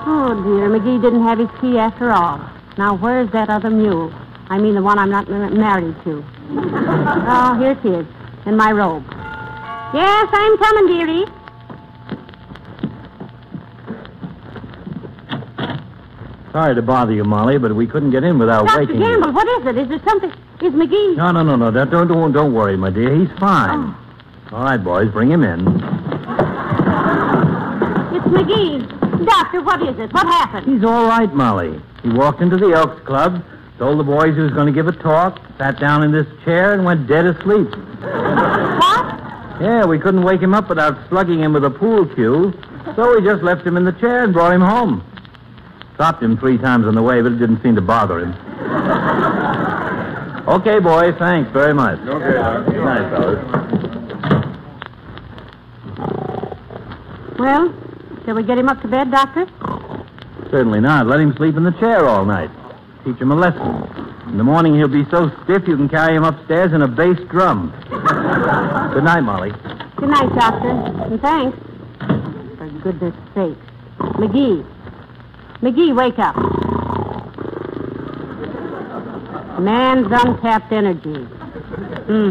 Oh, dear, McGee didn't have his key after all. Now, where's that other mule? I mean the one I'm not married to. Oh, here it is, in my robe. Yes, I'm coming, dearie. Sorry to bother you, Molly, but we couldn't get in without Dr. waking Gamble, you. what is it? Is there something? Is McGee... No. Don't worry, my dear. He's fine. Oh. All right, boys, bring him in. It's McGee. Doctor, what is it? What happened? He's all right, Molly. He walked into the Elks Club, told the boys he was going to give a talk, sat down in this chair, and went dead asleep. What? Yeah, we couldn't wake him up without slugging him with a pool cue, so we just left him in the chair and brought him home. Stopped him 3 times on the way, but it didn't seem to bother him. Okay, boys, thanks very much. Okay, Doctor. Good night, fellas. Well, shall we get him up to bed, Doctor? Certainly not. Let him sleep in the chair all night. Teach him a lesson. In the morning, he'll be so stiff you can carry him upstairs in a bass drum. Good night, Molly. Good night, Doctor. And thanks. For goodness sake. McGee, wake up. Man's untapped energy.